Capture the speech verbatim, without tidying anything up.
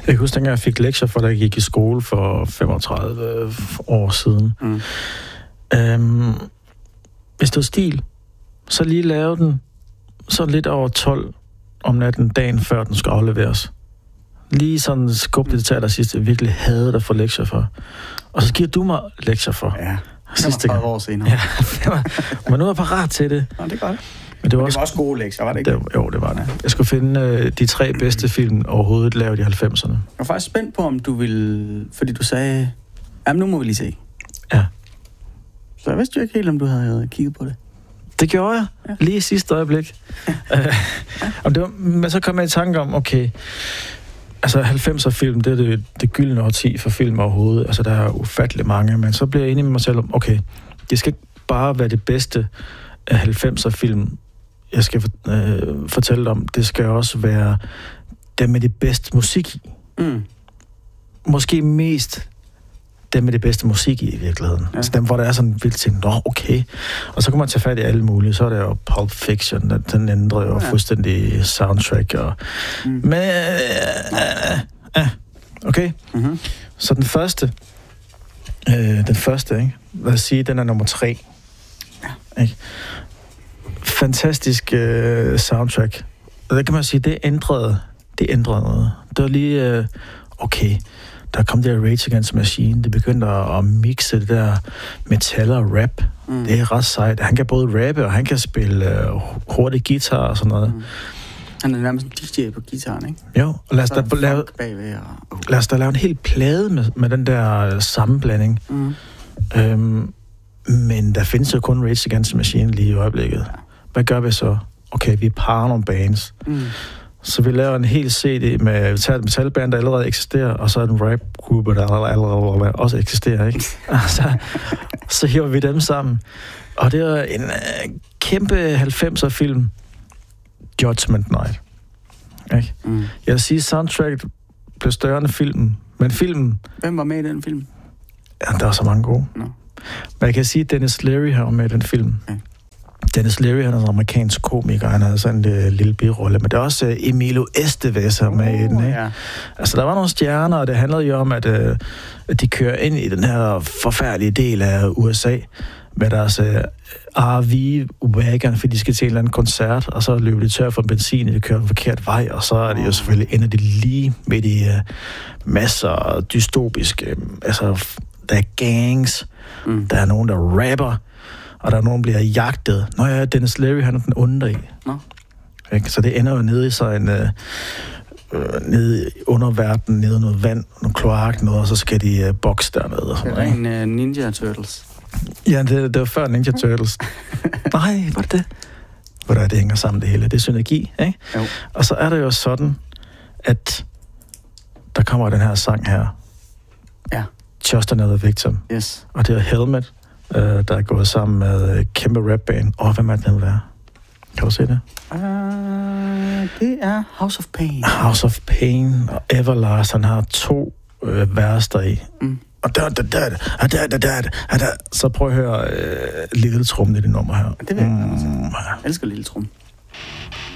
Jeg kan huske, dengang jeg fik lektier for, da jeg gik i skole for femogtredive år siden. Mm. Øhm, hvis det var stil, så lige lave den så lidt over tolv om natten, dagen før den skal afleveres. Lige sådan skub det til allersidst, jeg virkelig havde dig for lektier for. Og så giver du mig lektier for. Ja, femogtredive år senere. Ja, men nu er jeg parat til det. Ja, det er godt. Men det var, men også, det var også gode lektier, var det ikke? Det, jo, det var det. Jeg skulle finde øh, de tre bedste film overhovedet lavet i halvfemserne. Jeg var faktisk spændt på, om du ville... Fordi du sagde, jamen nu må vi lige se. Ja. Så jeg vidste jo ikke helt, om du havde kigget på det. Det gjorde jeg. Ja. Lige i sidste øjeblik. uh, og det var, men så kom jeg i tanke om, okay... Altså halvfemser-film, det er det, det gyldne årti for film overhovedet. Altså der er ufattelig mange, men så bliver jeg enig med mig selv om, okay, det skal ikke bare være det bedste af halvfemser-film, jeg skal øh, fortælle om. Det skal også være dem med det bedste musik i. Mm. Måske mest dem med det bedste musik i i virkeligheden. Ja. Altså dem, hvor der er sådan vildt ting, nå, okay. Og så kan man tage fat i alle mulige. Så er der jo Pulp Fiction, den, den ændrer jo ja. fuldstændig soundtrack. Og... Mm. Men, øh, øh, øh, okay. Mm-hmm. Så den første, øh, den første, ikke? Lad os sige, den er nummer tre. Ja. Ikke? Fantastisk øh, soundtrack. Og der kan man sige, det ændrede, det ændrede noget. Det var lige, øh, okay, der kom det der Rage Against the Machine. Det begyndte at, at mixe det der metal og rap. Mm. Det er ret sejt. Han kan både rappe, og han kan spille øh, hurtig guitar og sådan noget. Mm. Han er nærmest en D J på guitaren, ikke? Jo, og lad os, da lave, og... lad os da lave en hel plade med, med den der sammenblanding. Mm. Øhm, men der findes jo kun Rage Against the Machine lige i øjeblikket. Ja. Hvad gør vi så? Okay, vi parer nogle bands. Mm. Så vi laver en hel C D med et metalband, der allerede eksisterer, og så er en rap-gruppe, der allerede også eksisterer, ikke? så, så hiver vi dem sammen. Og det er en uh, kæmpe halvfemser-film, Judgment Night. Ikke? Mm. Jeg vil sige, soundtracket blev større end filmen, men filmen... Hvem var med i den film? Ja, der var så mange gode. No. Men jeg kan sige, at Dennis Leary har med i den film. Okay. Dennis Leary, han er en amerikansk komiker, han havde sådan en uh, lille birolle, men der er også uh, Emilio Estevez her med i den, ikke? Ja. Altså, der var nogle stjerner, og det handlede jo om, at, uh, at de kører ind i den her forfærdelige del af U S A med deres uh, R V-wagon, fordi de skal til en eller anden koncert, og så løber de tør for benzin, og de kører en forkert vej, og så er det jo selvfølgelig, ender de lige midt i uh, masser af dystopiske, uh, altså, der er gangs, mm. der er nogen, der rapper, og der er nogen, der bliver jagtet. Nå ja, Dennis Leary, han er den onde i. Nå. Så det ender jo nede i så en... Øh, øh, nede i underverdenen, nede i noget vand, noget kloak, noget, og så skal de øh, bokse dernede. Og sådan, det er en uh, Ninja Turtles. Ja, det, det var før Ninja Turtles. Nej, var det det? Hvor der det hænger sammen det hele. Det er synergi, ikke? Jo. Og så er det jo sådan, at der kommer den her sang her. Ja. Just Another Victim. Yes. Og det er Helmet, Uh, der er gået sammen med uh, kæmpe rapband. Åh, oh, hvem er det, den vil være? Kan du se det? Uh, det er House of Pain. House of Pain og Everlast, han har to uh, værster i. Mm. Og der, der, der, der, der, der, der, der. Så prøv at høre uh, Lille Trum i det nummer her. Det vil jeg mm. Jeg elsker Lille Trum.